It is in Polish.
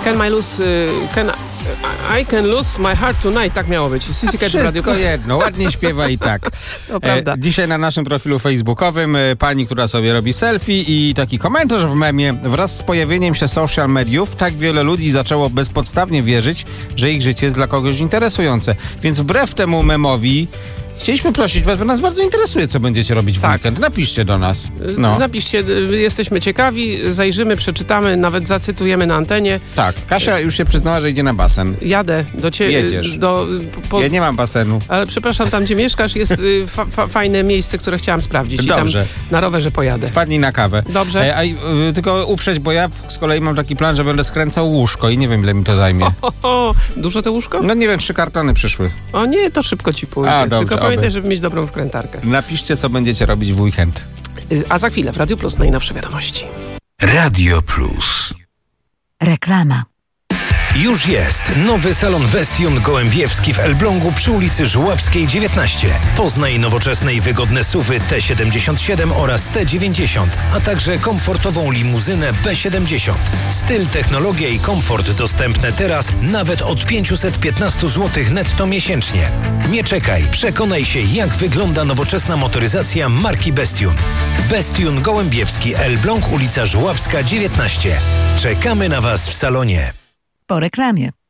I can lose my heart tonight, tak miało być. Wszystko jedno, ładnie śpiewa i tak. To prawda. Dzisiaj na naszym profilu facebookowym pani, która sobie robi selfie i taki komentarz w memie. Wraz z pojawieniem się social mediów tak wiele ludzi zaczęło bezpodstawnie wierzyć, że ich życie jest dla kogoś interesujące. Więc wbrew temu memowi chcieliśmy prosić was, bo nas bardzo interesuje, co będziecie robić w weekend. Napiszcie do nas. No. Napiszcie, jesteśmy ciekawi, zajrzymy, przeczytamy, nawet zacytujemy na antenie. Tak, Kasia już się przyznała, że idzie na basen. Jadę do ciebie. Jedziesz. Ja nie mam basenu. Ale przepraszam, tam gdzie mieszkasz jest fajne miejsce, które chciałam sprawdzić. Dobrze. I tam na rowerze pojadę. Wpadnij na kawę. Dobrze. Tylko uprzeć, bo ja z kolei mam taki plan, że będę skręcał łóżko i nie wiem, ile mi to zajmie. Dużo to łóżko? No nie wiem, 3 kartony przyszły. O nie, to szybko ci pójdzie. A, dobrze, tylko pamiętaj, żeby mieć dobrą wkrętarkę. Napiszcie, co będziecie robić w weekend. A za chwilę w Radio Plus najnowsze wiadomości. Radio Plus. Reklama. Już jest nowy salon Bestion Gołębiewski w Elblągu przy ulicy Żuławskiej 19. Poznaj nowoczesne i wygodne SUV-y T77 oraz T90, a także komfortową limuzynę B70. Styl, technologia i komfort dostępne teraz nawet od 515 zł netto miesięcznie. Nie czekaj, przekonaj się, jak wygląda nowoczesna motoryzacja marki Bestion. Bestion Gołębiewski, Elbląg, ulica Żuławska 19. Czekamy na Was w salonie. Po reklamie.